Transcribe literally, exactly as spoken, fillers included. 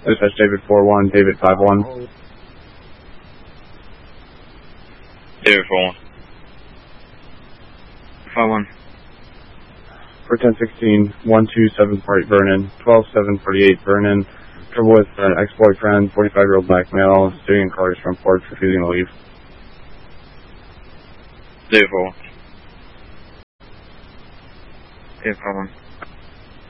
Dispatch David four one, David five one. David four one. five one. For ten sixteen, one two seven four eight Vernon, twelve seven forty-eight Vernon. Trouble with an ex-boyfriend, forty-five-year-old black male, sitting in cars front porch, refusing to leave. David four one. David five one.